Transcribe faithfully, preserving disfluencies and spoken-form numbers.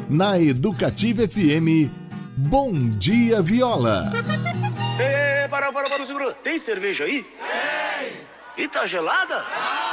Na Educativa F M, Bom Dia Viola. Ê, para, para, para, segura. Tem cerveja aí? Tem. E tá gelada?